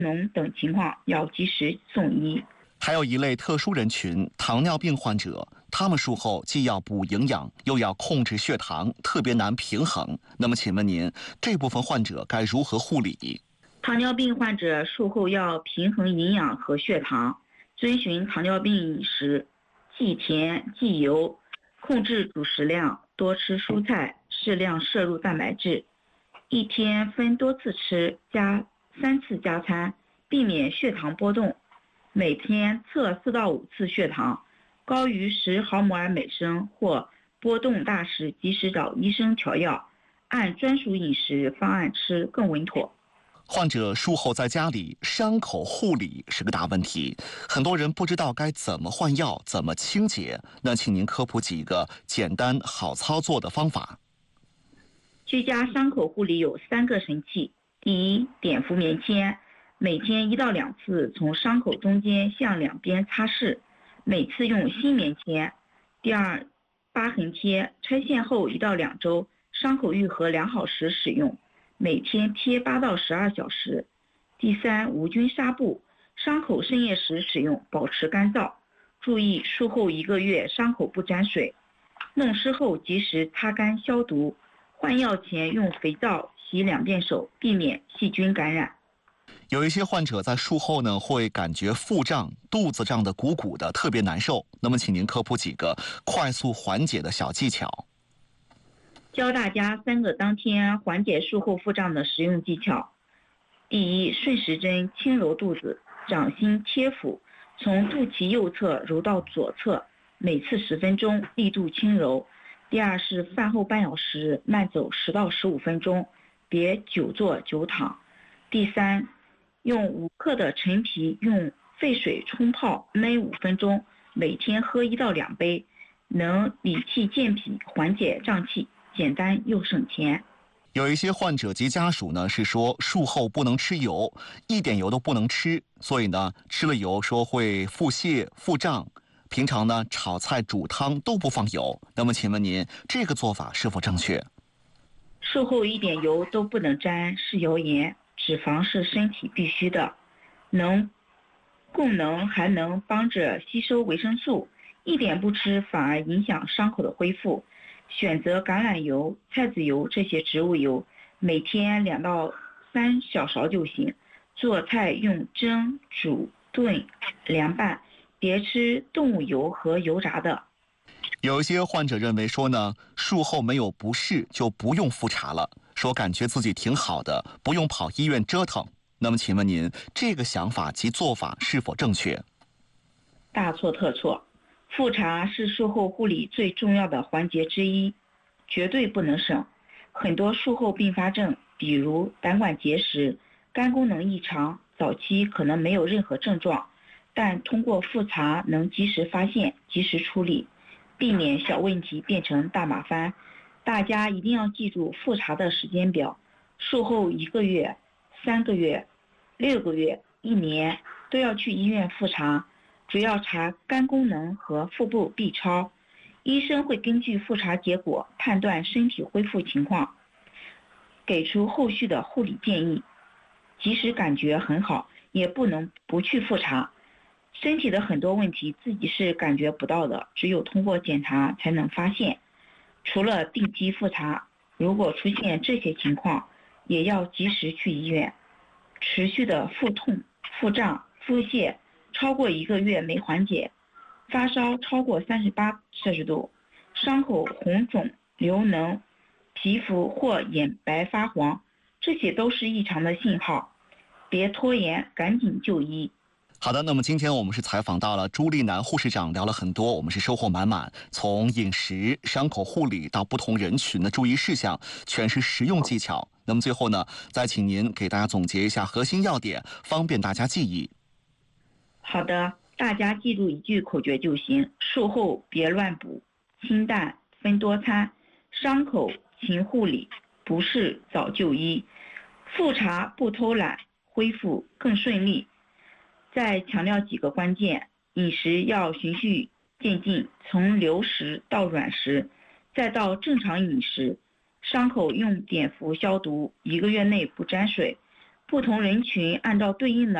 脓等情况要及时送医。 还有一类特殊人群，糖尿病患者，他们术后既要补营养，又要控制血糖，特别难平衡。那么请问您，这部分患者该如何护理？ 糖尿病患者术后要平衡营养和血糖，遵循糖尿病饮食，忌甜忌油，控制主食量，多吃蔬菜，适量摄入蛋白质，一天分多次吃，加3次加餐，避免血糖波动。每天测4到5次血糖，高于10毫摩尔每升或波动大时，及时找医生调药，按专属饮食方案吃更稳妥。 患者术后在家里伤口护理是个大问题，很多人不知道该怎么换药，怎么清洁。那请您科普几个简单好操作的方法。 居家伤口护理有3个神器：第一，碘伏棉签，每天1到2次从伤口中间向两边擦拭，每次用新棉签。第二，疤痕贴，拆线后1到2周，伤口愈合良好时使用，每天贴8到12小时。第三，无菌纱布，伤口渗液时使用，保持干燥。注意术后1个月伤口不沾水，弄湿后及时擦干消毒。换药前用肥皂洗2遍手，避免细菌感染。 有一些患者在术后呢会感觉腹胀、肚子胀得鼓鼓的，特别难受。那么请您科普几个快速缓解的小技巧。 教大家3个当天缓解术后腹胀的实用技巧。第一，顺时针轻揉肚子，掌心贴腹，从肚脐右侧揉到左侧，每次10分钟，力度轻揉。第二是饭后半小时，慢走10到15分钟，别久坐久躺。第三，用5克的陈皮用沸水冲泡焖5分钟，每天喝1到2杯，能理气健脾，缓解胀气，简单又省钱。 有一些患者及家属呢是说术后不能吃油，一点油都不能吃，所以呢吃了油说会腹泻、腹胀。平常呢炒菜煮汤都不放油，那么请问您这个做法是否正确？ 术后1点油都不能沾是谣言，脂肪是身体必须的，还能帮着吸收维生素，一点不吃反而影响伤口的恢复。选择橄榄油、菜籽油这些植物油，每天2到3小勺就行。做菜用蒸、煮、炖、凉拌，别吃动物油和油炸的。 有一些患者认为说呢，术后没有不适就不用复查了，说感觉自己挺好的，不用跑医院折腾。那么请问您这个想法及做法是否正确？ 大错特错，复查是术后护理最重要的环节之一，绝对不能省。很多术后并发症，比如胆管结石、肝功能异常，早期可能没有任何症状，但通过复查能及时发现、及时处理，避免小问题变成大麻烦。大家一定要记住复查的时间表，术后1个月、3个月、6个月、1年都要去医院复查，主要查肝功能和腹部 B 超。医生会根据复查结果判断身体恢复情况，给出后续的护理建议。即使感觉很好，也不能不去复查。身体的很多问题自己是感觉不到的，只有通过检查才能发现。除了定期复查，如果出现这些情况，也要及时去医院。持续的腹痛、腹胀、腹泻超过1个月没缓解，发烧超过38摄氏度，伤口红肿流脓，皮肤或眼白发黄，这些都是异常的信号，别拖延，赶紧就医。 好的，那么今天我们是采访到了朱丽楠护士长，聊了很多，我们是收获满满。从饮食、伤口护理到不同人群的注意事项，全是实用技巧。那么最后呢，再请您给大家总结一下核心要点，方便大家记忆。 好的，大家记住一句口诀就行：术后别乱补，清淡分多餐，伤口勤护理，不适早就医，复查不偷懒，恢复更顺利。再强调几个关键：饮食要循序渐进，从流食到软食，再到正常饮食。伤口用碘伏消毒，1个月内不沾水， 不同人群按照对应的